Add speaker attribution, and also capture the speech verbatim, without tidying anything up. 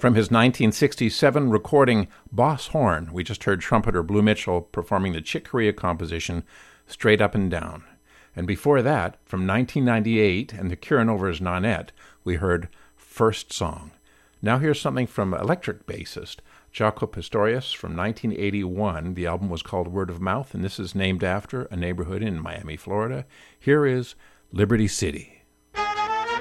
Speaker 1: From his nineteen sixty-seven recording Boss Horn, we just heard trumpeter Blue Mitchell performing the Chick Corea composition Straight Up and Down. And before that, from nineteen ninety-eight and the Kirinovers Nanette, we heard First Song. Now here's something from electric bassist Jaco Pastorius from nineteen eighty-one. The album was called Word of Mouth, and this is named after a neighborhood in Miami, Florida. Here is Liberty City.